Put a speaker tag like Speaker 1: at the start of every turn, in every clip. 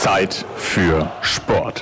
Speaker 1: Zeit für Sport.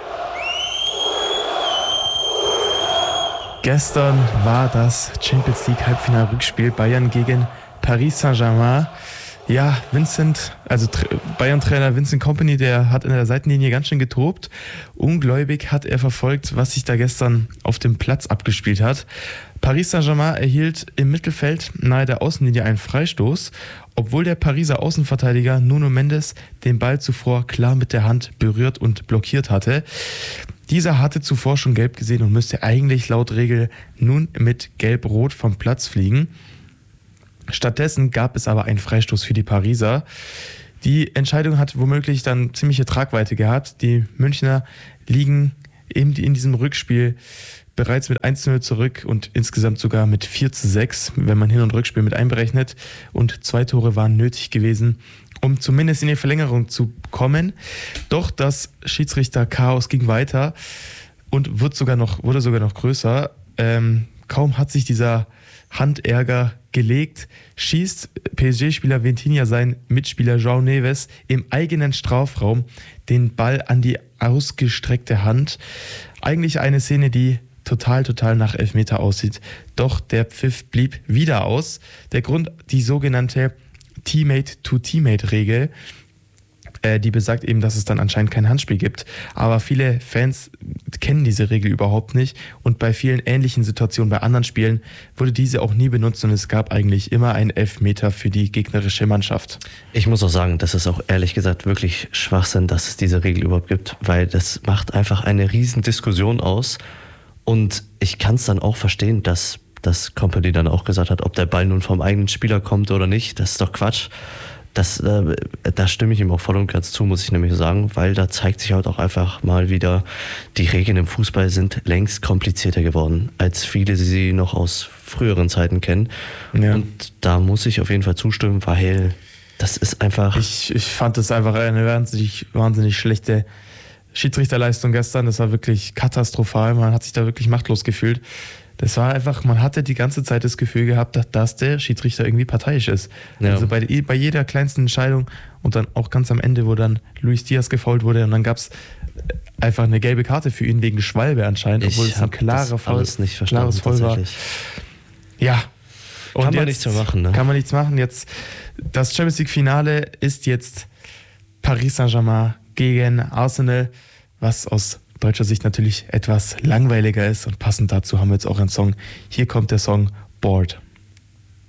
Speaker 2: Gestern war das Champions League Halbfinal-Rückspiel Bayern gegen Paris Saint-Germain. Ja, Bayern-Trainer Vincent Kompany, der hat in der Seitenlinie ganz schön getobt. Ungläubig hat er verfolgt, was sich da gestern auf dem Platz abgespielt hat. Paris Saint-Germain erhielt im Mittelfeld nahe der Außenlinie einen Freistoß, obwohl der Pariser Außenverteidiger Nuno Mendes den Ball zuvor klar mit der Hand berührt und blockiert hatte. Dieser hatte zuvor schon gelb gesehen und müsste eigentlich laut Regel nun mit gelb-rot vom Platz fliegen. Stattdessen gab es aber einen Freistoß für die Pariser. Die Entscheidung hat womöglich dann ziemliche Tragweite gehabt. Die Münchner liegen eben in diesem Rückspiel bereits mit 1:0 zurück und insgesamt sogar mit 4:6, wenn man Hin- und Rückspiel mit einberechnet. Und 2 Tore waren nötig gewesen, um zumindest in die Verlängerung zu kommen. Doch das Schiedsrichter-Chaos ging weiter und wurde sogar noch größer. Kaum hat sich dieser Handärger gelegt, schießt PSG-Spieler Vitinha seinen Mitspieler João Neves im eigenen Strafraum den Ball an die ausgestreckte Hand. Eigentlich eine Szene, die total nach Elfmeter aussieht. Doch der Pfiff blieb wieder aus. Der Grund, die sogenannte Teammate-to-Teammate-Regel, die besagt eben, dass es dann anscheinend kein Handspiel gibt. Aber viele Fans kennen diese Regel überhaupt nicht. Und bei vielen ähnlichen Situationen bei anderen Spielen wurde diese auch nie benutzt und es gab eigentlich immer einen Elfmeter für die gegnerische Mannschaft.
Speaker 3: Ich muss auch sagen, das ist auch ehrlich gesagt wirklich Schwachsinn, dass es diese Regel überhaupt gibt, weil das macht einfach eine riesen Diskussion aus. Und ich kann es dann auch verstehen, dass das Kompany dann auch gesagt hat, ob der Ball nun vom eigenen Spieler kommt oder nicht. Das ist doch Quatsch. Da stimme ich ihm auch voll und ganz zu, muss ich nämlich sagen, weil da zeigt sich halt auch einfach mal wieder, die Regeln im Fußball sind längst komplizierter geworden, als viele sie noch aus früheren Zeiten kennen. Ja. Und da muss ich auf jeden Fall zustimmen, weil das ist einfach... Ich
Speaker 2: fand das einfach eine wahnsinnig schlechte Schiedsrichterleistung gestern. Das war wirklich katastrophal. Man hat sich da wirklich machtlos gefühlt. Das war einfach, man hatte die ganze Zeit das Gefühl gehabt, dass der Schiedsrichter irgendwie parteiisch ist. Ja. Also bei jeder kleinsten Entscheidung und dann auch ganz am Ende, wo dann Luis Diaz gefoult wurde und dann gab es einfach eine gelbe Karte für ihn wegen Schwalbe anscheinend, obwohl es ein klares Foul war. Ja. Und
Speaker 3: kann man nichts mehr machen, ne?
Speaker 2: Kann man nichts machen. Jetzt, das Champions League Finale ist jetzt Paris Saint-Germain gegen Arsenal, was aus deutscher Sicht natürlich etwas langweiliger ist und passend dazu haben wir jetzt auch einen Song. Hier kommt der Song Bored.